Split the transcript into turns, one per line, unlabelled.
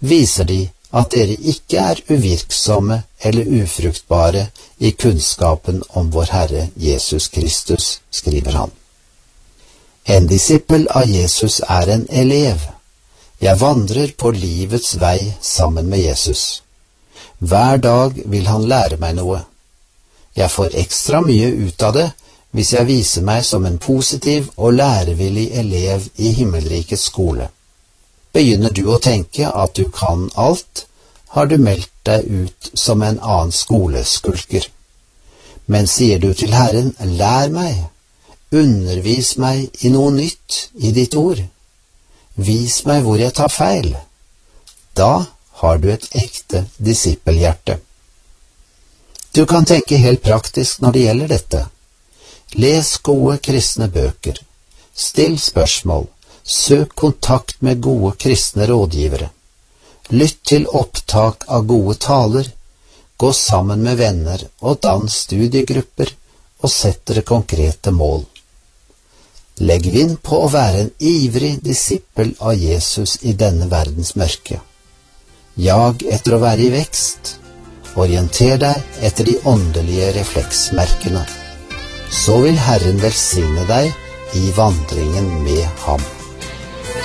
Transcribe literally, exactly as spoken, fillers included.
viser de at dere ikke er uvirksomme eller ufruktbare i kunnskapen om vår Herre Jesus Kristus, skriver han. En disippel av Jesus er en elev. Jeg vandrer på livets vei sammen med Jesus. Hver dag vil han lære meg noe. Jeg får ekstra mye ut av det hvis jeg viser meg som en positiv og lærevillig elev i himmelrikets skole. Begynner du å tenke at du kan alt, har du meldt deg ut som en annen skoleskulker. Men sier du til Herren, lær meg, undervis meg i noe nytt i ditt ord, vis meg hvor jeg tar feil, da har du et ekte disippelhjerte. Du kan tenke helt praktisk når det gjelder dette. Les gode kristne bøker, still spørsmål, søk kontakt med gode kristne rådgivere, lytt til opptak av gode taler, gå sammen med venner og dans studiegrupper og sett dere konkrete mål. Legg vind på å være en ivrig disippel av Jesus i denne verdens mørke. Jag etter å være i vekst. Orienter deg etter de åndelige refleksmerkene. Så vil Herren velsigne deg i vandringen med ham.